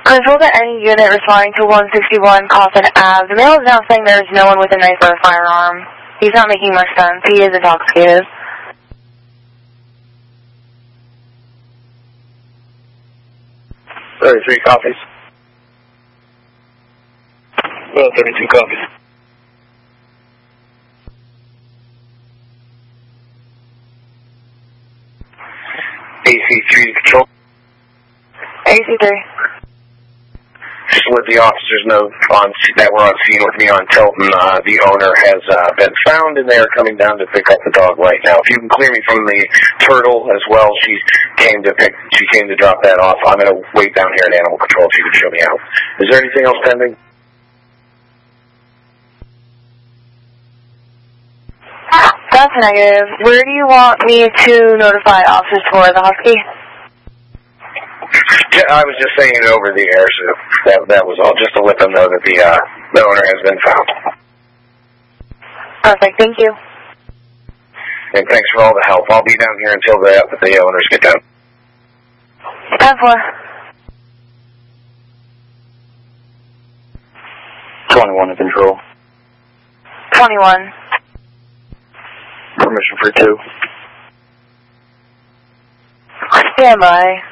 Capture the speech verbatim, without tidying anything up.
Control to any unit responding to one sixty-one Coffin Avenue. The male is now saying there is no one with a knife or a firearm. He's not making much sense. He is intoxicated. thirty-three copies. Well, thirty-two copies. A C three control. A C three. Just let the officers know on that we're on scene with me on Tilton. Uh, the owner has uh, been found, and they are coming down to pick up the dog right now. If you can clear me from the Turtle as well, she came to pick. She came to drop that off. I'm going to wait down here at Animal Control if you can show me out. Is there anything else pending? That's negative. Where do you want me to notify officers for the Husky? I was just saying it over the air, so that, that was all, just to let them know that the, uh, the owner has been found. Perfect, thank you. And thanks for all the help. I'll be down here until the, the owners get down. ten four. twenty-one in control. twenty-one. Permission for two. Stand by.